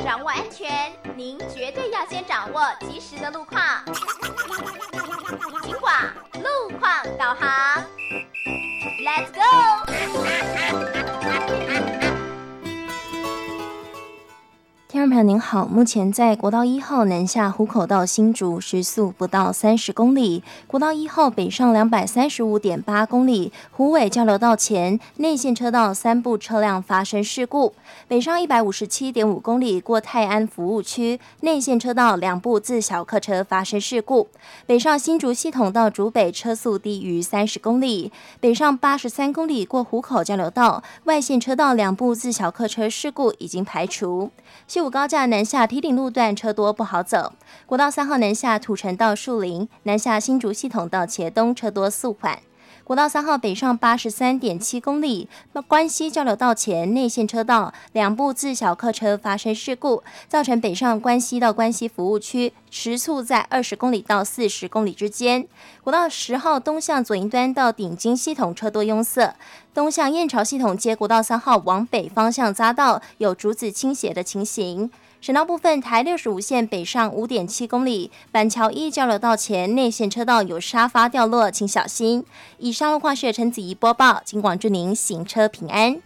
掌握安全，您绝对要先掌握及时的路况。警广路况导航 ，Let's go！ 听众朋友您好，目前在国道1号南下湖口到新竹时速不到30公里，国道1号北上235.8公里，虎尾交流道前内线车道3部车辆发生事故，北上157.5公里过泰安服务区，内线车道2部自小客车发生事故，北上新竹系统到竹北车速低于30公里，北上83公里过湖口交流道，外线车道2部自小客车事故已经排除。西武高架南下梯顶路段车多不好走，国道3号南下土城到树林，南下新竹系统到茄东车多速缓。国道3号北上83.7公里，关西交流道前内线车道2部自小客车发生事故，造成北上关西到关西服务区时速在20公里到40公里之间。国道10号东向左营端到顶金系统车多拥塞，东向燕巢系统接国道3号往北方向匝道有竹子倾斜的情形。省道部分，台65线北上5.7公里，板桥一交流道前内线车道有沙发掉落，请小心。以上路况是陈子怡播报，警广祝您行车平安。